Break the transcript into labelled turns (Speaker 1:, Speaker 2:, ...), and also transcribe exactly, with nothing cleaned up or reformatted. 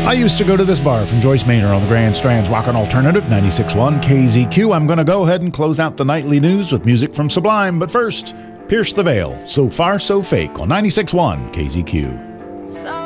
Speaker 1: I used to go to this bar from Joyce Manor on the Grand Strand's Rockin' Alternative, ninety-six point one K Z Q. I'm going to go ahead and close out the nightly news with music from Sublime, but first, Pierce the Veil, So Far So Fake on ninety-six point one K Z Q.